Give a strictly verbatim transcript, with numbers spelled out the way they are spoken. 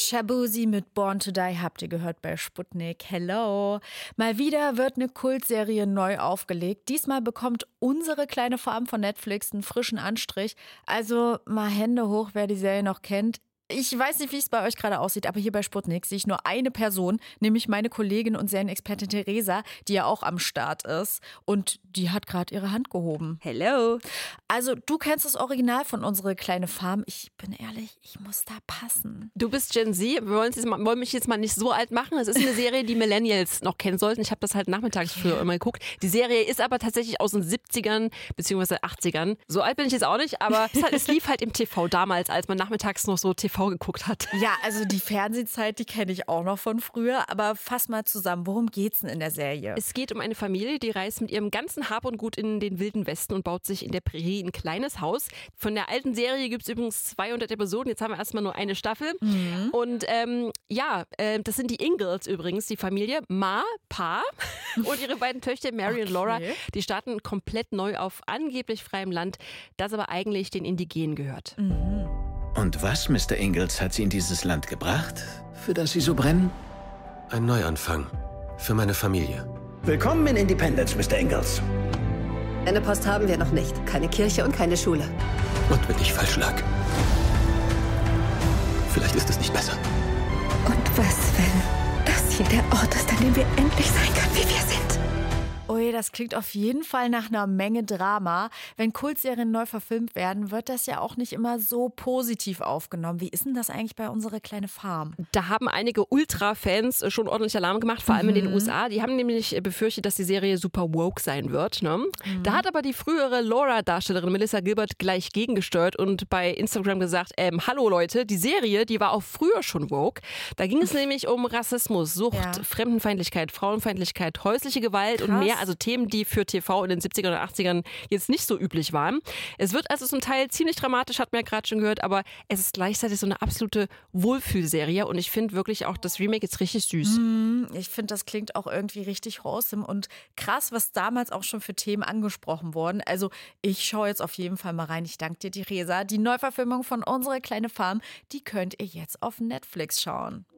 Shabuzi mit Born to Die habt ihr gehört bei Sputnik. Hello. Mal wieder wird eine Kultserie neu aufgelegt. Diesmal bekommt unsere kleine Farm von Netflix einen frischen Anstrich. Also mal Hände hoch, wer die Serie noch kennt. Ich weiß nicht, wie es bei euch gerade aussieht, aber hier bei Sputnik sehe ich nur eine Person, nämlich meine Kollegin und Serienexpertin Theresa, die ja auch am Start ist. Und die hat gerade ihre Hand gehoben. Hello. Also du kennst das Original von Unsere kleine Farm. Ich bin ehrlich, ich muss da passen. Du bist Gen Z. Wir wollen, jetzt mal, wollen mich jetzt mal nicht so alt machen. Es ist eine Serie, die Millennials noch kennen sollten. Ich habe das halt nachmittags früher immer geguckt. Die Serie ist aber tatsächlich aus den siebzigern bzw. achtzigern. So alt bin ich jetzt auch nicht, aber es, halt, es lief halt im T V damals, als man nachmittags noch so T V geguckt hat. Ja, also die Fernsehzeit, die kenne ich auch noch von früher. Aber fass mal zusammen, worum geht's denn in der Serie? Es geht um eine Familie, die reist mit ihrem ganzen Hab und Gut in den wilden Westen und baut sich in der Prärie ein kleines Haus. Von der alten Serie gibt es übrigens zweihundert Episoden. Jetzt haben wir erstmal nur eine Staffel. Mhm. Und ähm, ja, äh, das sind die Ingalls übrigens, die Familie. Ma, Pa und ihre beiden Töchter Mary okay. und Laura. Die starten komplett neu auf angeblich freiem Land, das aber eigentlich den Indigenen gehört. Mhm. Und was, Mister Ingalls, hat Sie in dieses Land gebracht, für das Sie so brennen? Ein Neuanfang. Für meine Familie. Willkommen in Independence, Mister Ingalls. Eine Post haben wir noch nicht. Keine Kirche und keine Schule. Und wenn ich falsch lag? Vielleicht ist es nicht besser. Und was, wenn das hier der Ort ist, an dem wir endlich sein können, wie wir sind? Ui, das klingt auf jeden Fall nach einer Menge Drama. Wenn Kultserien neu verfilmt werden, wird das ja auch nicht immer so positiv aufgenommen. Wie ist denn das eigentlich bei Unsere kleine Farm? Da haben einige Ultra-Fans schon ordentlich Alarm gemacht, vor allem mhm. in den U S A. Die haben nämlich befürchtet, dass die Serie super woke sein wird. Ne? Mhm. Da hat aber die frühere Laura-Darstellerin Melissa Gilbert gleich gegengesteuert und bei Instagram gesagt, ähm, hallo Leute, die Serie, die war auch früher schon woke. Da ging es nämlich um Rassismus, Sucht, ja. Fremdenfeindlichkeit, Frauenfeindlichkeit, häusliche Gewalt Krass. und mehr. Also Themen, die für T V in den siebzigern und achtzigern jetzt nicht so üblich waren. Es wird also zum Teil ziemlich dramatisch, hat man ja gerade schon gehört, aber es ist gleichzeitig so eine absolute Wohlfühlserie und ich finde wirklich auch das Remake jetzt richtig süß. Mm, ich finde, das klingt auch irgendwie richtig wholesome und krass, was damals auch schon für Themen angesprochen wurden. Also ich schaue jetzt auf jeden Fall mal rein. Ich danke dir, Theresa. Die Neuverfilmung von Unsere kleine Farm, die könnt ihr jetzt auf Netflix schauen.